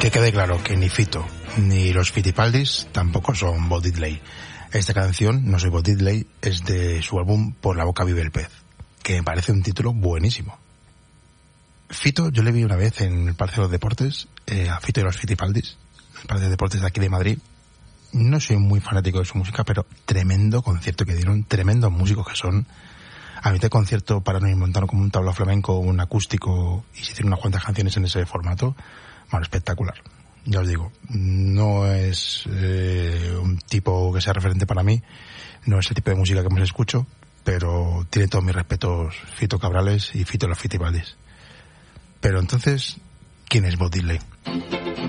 Que quede claro que ni Fito ni los Fitipaldis tampoco son Bo Diddley. Esta canción, No soy Bo Diddley, es de su álbum Por la boca vive el pez, que me parece un título buenísimo. Fito, yo le vi una vez en el Parque de los Deportes, a Fito y los Fitipaldis, el Parque de Deportes de aquí de Madrid. No soy muy fanático de su música, pero tremendo concierto que dieron, tremendos músicos que son. A mitad de concierto pararon y montaron como un tablao flamenco, un acústico, y se hicieron unas cuantas canciones en ese formato. Bueno, espectacular. Ya os digo, no es un tipo que sea referente para mí, no es el tipo de música que más escucho, pero tiene todos mis respetos Fito Cabrales y Fito los Fitipaldis. Pero entonces, ¿quién es Bo Diddley?